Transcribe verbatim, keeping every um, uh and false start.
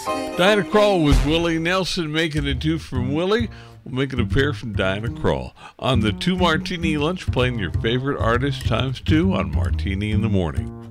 Diana Krall with Willie Nelson, making a two from Willie. We'll make it a pair from Diana Krall. On the Two Martini Lunch, playing your favorite artist times two on Martini in the Morning.